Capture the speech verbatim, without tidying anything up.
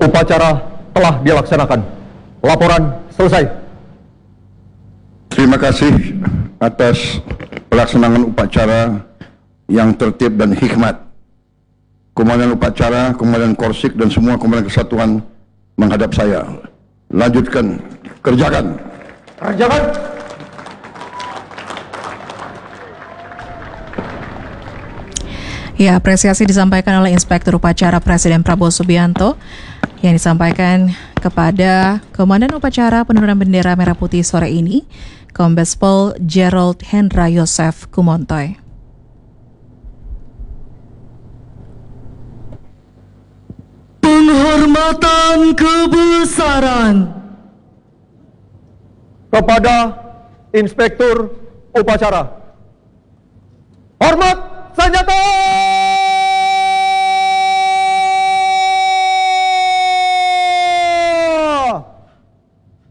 Upacara telah dilaksanakan. Laporan selesai. Terima kasih atas pelaksanaan upacara yang tertib dan hikmat. Komandan upacara, Komandan Korsik dan semua komandan kesatuan menghadap saya. Lanjutkan, kerjakan. Kerjakan. Ya, apresiasi disampaikan oleh Inspektur Upacara Presiden Prabowo Subianto yang disampaikan kepada Komandan Upacara Penurunan Bendera Merah Putih sore ini, Kombes Pol Gerald Hendra Yosef Kumontoy. Penghormatan kebesaran Kepada Inspektur Upacara. Hormat senjata!